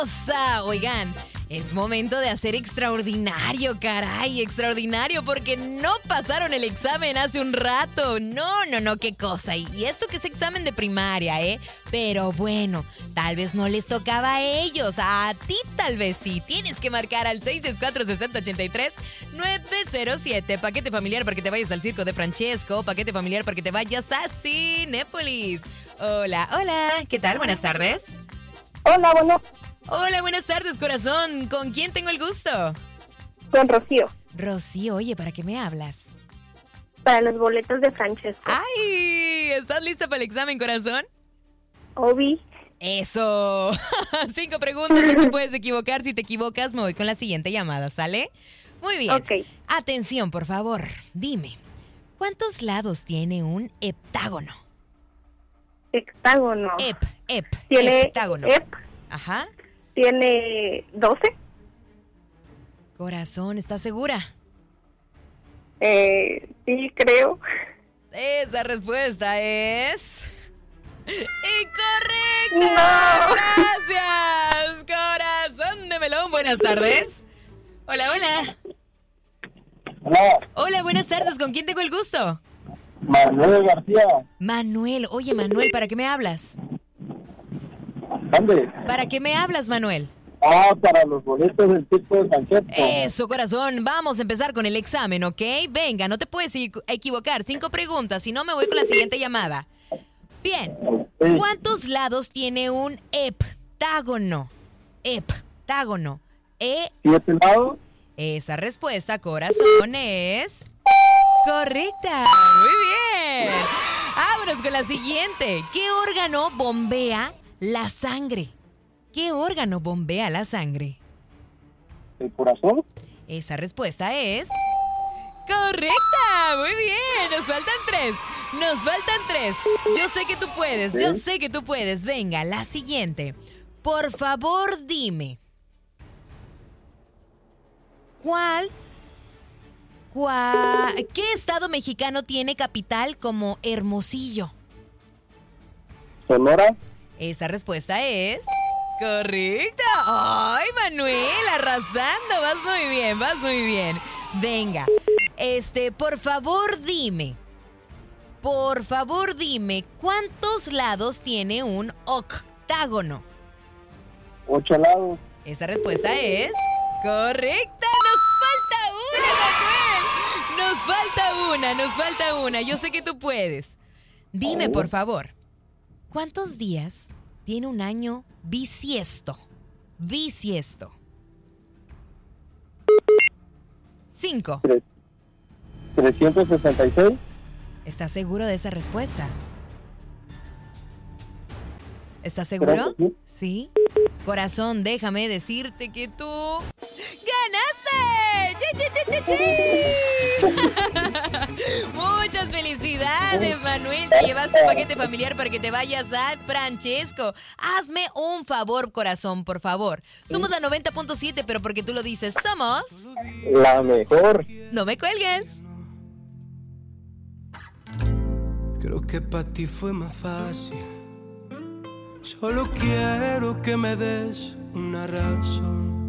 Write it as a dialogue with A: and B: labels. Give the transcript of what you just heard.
A: Oigan, es momento de hacer extraordinario, caray, extraordinario, porque no pasaron el examen hace un rato. No, qué cosa. Y eso que es examen de primaria, ¿eh? Pero bueno, tal vez no les tocaba a ellos, a ti tal vez sí. Tienes que marcar al 664-6083-907. Paquete familiar para que te vayas al circo de Francesco, paquete familiar para que te vayas a Cinépolis. Hola, ¿qué tal? Buenas tardes.
B: Hola,
A: Hola, buenas tardes, corazón. ¿Con quién tengo el gusto?
B: con Rocío,
A: Rocío, oye, ¿para qué me hablas?
B: para los boletos de Francesco.
A: ¡Ay! ¿Estás lista para el examen, corazón?
B: Obi,
A: ¡Eso! 5 preguntas, no te puedes equivocar. Si te equivocas, me voy con la siguiente llamada, ¿sale? Muy bien.
B: ok.
A: Atención, por favor. Dime, ¿cuántos lados tiene un heptágono?
B: Hectágono. Tiene
A: heptágono. Ajá.
B: Tiene 12.
A: Corazón, ¿estás segura?
B: Sí, creo.
A: Esa respuesta es... ¡incorrecta!
B: No.
A: ¡Gracias! Corazón de melón, buenas tardes. Hola.
C: Hola,
A: Hola, buenas tardes. ¿Con quién tengo el gusto?
C: Manuel García.
A: Manuel. Oye, Manuel, ¿para qué me hablas?
C: ¿Dónde?
A: ¿Para qué me hablas, Manuel?
C: Para los boletos del tipo de Francesco.
A: Eso, corazón. Vamos a empezar con el examen, ¿ok? Venga, no te puedes equivocar. 5 preguntas, si no me voy con la siguiente llamada. Bien. ¿Cuántos lados tiene un heptágono? Heptágono.
C: 7 lados.
A: Esa respuesta, corazón, es... correcta. Muy bien. Vámonos con la siguiente. ¿Qué órgano bombea la sangre? ¿Qué órgano bombea la sangre?
C: ¿El corazón?
A: Esa respuesta es... correcta. Muy bien. Nos faltan 3. Yo sé que tú puedes. Venga, la siguiente. Por favor, dime. ¿Qué estado mexicano tiene capital como Hermosillo?
C: ¿Sonora?
A: Esa respuesta es... correcta. ¡Ay, Manuel! Arrasando. Vas muy bien. Venga. Por favor, dime, ¿cuántos lados tiene un octágono?
C: 8 lados.
A: Esa respuesta es... correcta. Nos falta una. Yo sé que tú puedes. Dime, por favor, ¿cuántos días tiene un año bisiesto? 5.
C: 366.
A: ¿Estás seguro de esa respuesta? ¿Estás seguro?
C: Creo que
A: Sí. Corazón, déjame decirte que tú... ¡ganaste! Muchas felicidades, Manuel. Te llevas tu paquete familiar para que te vayas a Francesco. Hazme un favor, corazón, por favor. Somos la 90.7, pero porque tú lo dices, somos...
C: La mejor.
A: No me cuelgues.
D: Creo que para ti fue más fácil. Solo quiero que me des una razón